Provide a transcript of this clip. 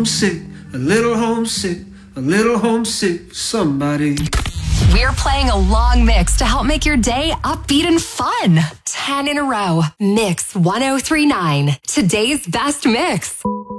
homesick, a little homesick, a little homesick for somebody. We're playing a long mix to help make your day upbeat and fun. 10 in a row. Mix 1039. Today's best mix.